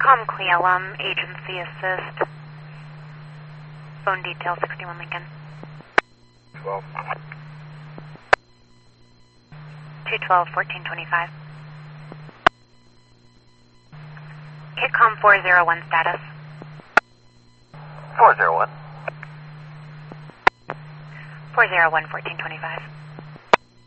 Kitcom Cleellum, agency assist. Phone detail 61 Lincoln. 12. 212 1425. Kitcom 401 status. 401. 401 1425.